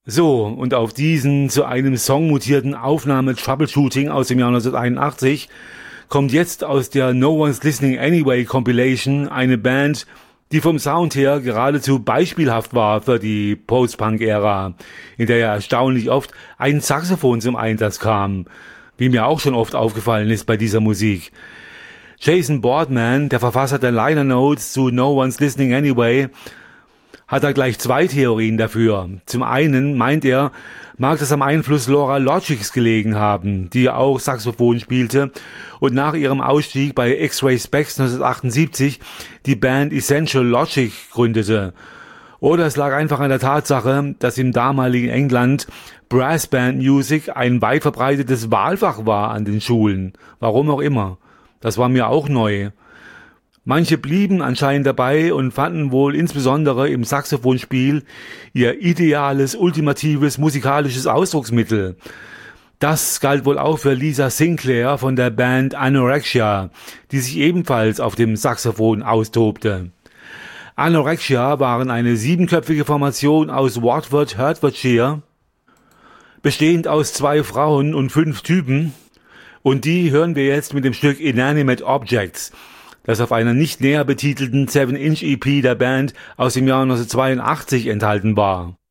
So, und auf diesen zu einem Song mutierten Aufnahme-Troubleshooting aus dem Jahr 1981 kommt jetzt aus der No One's Listening Anyway Compilation eine Band, die vom Sound her geradezu beispielhaft war für die Post-Punk-Ära, in der ja erstaunlich oft ein Saxophon zum Einsatz kam, wie mir auch schon oft aufgefallen ist bei dieser Musik. Jason Boardman, der Verfasser der Liner Notes zu No One's Listening Anyway, hat er gleich zwei Theorien dafür. Zum einen meint er, mag das am Einfluss Laura Logics gelegen haben, die auch Saxophon spielte und nach ihrem Ausstieg bei X-Ray Spex 1978 die Band Essential Logic gründete. Oder es lag einfach an der Tatsache, dass im damaligen England Brassband Music ein weit verbreitetes Wahlfach war an den Schulen. Warum auch immer. Das war mir auch neu. Manche blieben anscheinend dabei und fanden wohl insbesondere im Saxophonspiel ihr ideales, ultimatives musikalisches Ausdrucksmittel. Das galt wohl auch für Lisa Sinclair von der Band Anorexia, die sich ebenfalls auf dem Saxophon austobte. Anorexia waren eine 7-köpfige Formation aus Watford, Hertfordshire, bestehend aus 2 Frauen und 5 Typen, und die hören wir jetzt mit dem Stück Inanimate Objects, das auf einer nicht näher betitelten 7-Inch EP der Band aus dem Jahr 1982 enthalten war.